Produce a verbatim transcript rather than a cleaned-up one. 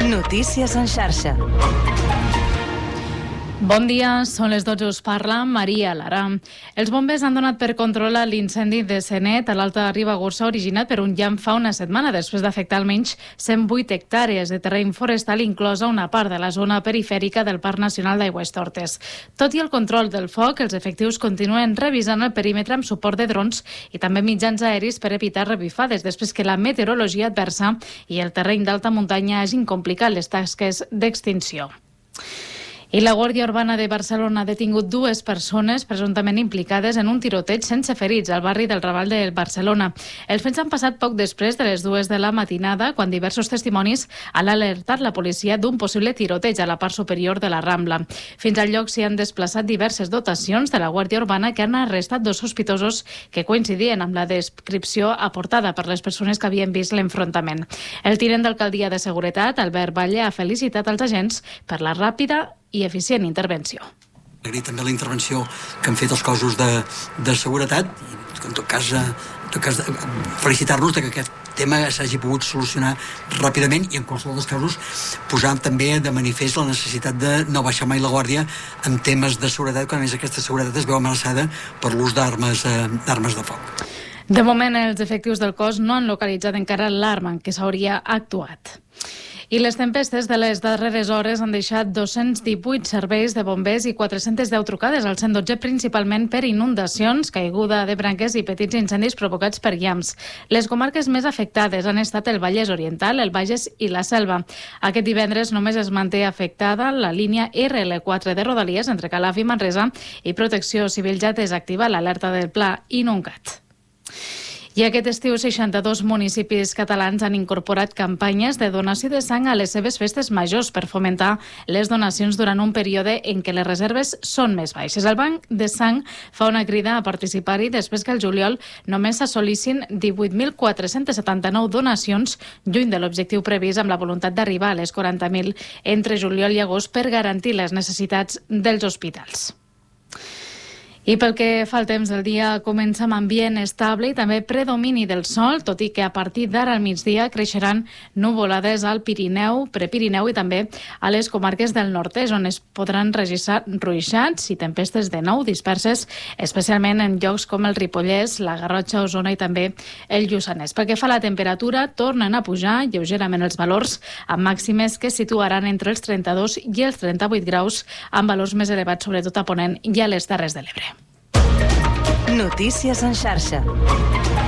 Notícies en xarxa. Bon dia, són les dotze, us parla Maria Lara. Els bombers han donat per controlar l'incendi de Senet a l'Alta Ribagorça originat per un llamp fa una setmana després d'afectar almenys cent vuit hectàrees de terreny forestal, inclosa una part de la zona perifèrica del Parc Nacional d'Aigüestortes. Tot i el control del foc, els efectius continuen revisant el perímetre amb suport de drons i també mitjans aeris per evitar revifades després que la meteorologia adversa i el terreny d'alta muntanya hagin complicat les tasques d'extinció. I la Guàrdia Urbana de Barcelona ha detingut dues persones presumptament implicades en un tiroteig sense ferits al barri del Raval de Barcelona. Els fets han passat poc després de les dues de la matinada, quan diversos testimonis han alertat la policia d'un possible tiroteig a la part superior de la Rambla. Fins al lloc s'hi han desplaçat diverses dotacions de la Guàrdia Urbana que han arrestat dos sospitosos que coincidien amb la descripció aportada per les persones que havien vist l'enfrontament. El tinent d'alcaldia de Seguretat, Albert Valle, ha felicitat els agents per la ràpida i eficient intervenció. Agrair també la intervenció que han fet els cossos de, de seguretat i en tot cas, en tot cas felicitar-nos que aquest tema s'hagi pogut solucionar ràpidament i en qualsevol dels casos posar també de manifest la necessitat de no baixar mai la guàrdia en temes de seguretat, quan a més aquesta seguretat es veu amenaçada per l'ús d'armes eh, d'armes de foc. De moment, els efectius del cos no han localitzat encara l'arma en què s'hauria actuat. I les tempestes de les darreres hores han deixat dos-cents divuit serveis de bombers i quatre-centes deu trucades al cent dotze, principalment per inundacions, caiguda de branques i petits incendis provocats per llamps. Les comarques més afectades han estat el Vallès Oriental, el Bages i la Selva. Aquest divendres només es manté afectada la línia erre ele quatre de Rodalies entre Calaf i Manresa i Protecció Civil ja desactiva l'alerta del Pla inundat. I aquest estiu, seixanta-dos municipis catalans han incorporat campanyes de donació de sang a les seves festes majors per fomentar les donacions durant un període en què les reserves són més baixes. El Banc de Sang fa una crida a participar-hi després que el juliol només s'assolissin divuit mil quatre-cents setanta-nou donacions, lluny de l'objectiu previst, amb la voluntat d'arribar a les quaranta mil entre juliol i agost per garantir les necessitats dels hospitals. I pel que fa al temps del dia, comença amb ambient estable i també predomini del sol, tot i que a partir d'ara al migdia creixeran nuvolades al Pirineu, Prepirineu i també a les comarques del nord-est, on es podran registrar ruixats i tempestes de nou disperses, especialment en llocs com el Ripollès, la Garrotxa, Osona i també el Lluçanès. Pel que fa a la temperatura, tornen a pujar lleugerament els valors, amb màximes que situaran entre els trenta-dos i els trenta-vuit graus, amb valors més elevats sobretot a Ponent i a les Terres de l'Ebre. Notícies en xarxa.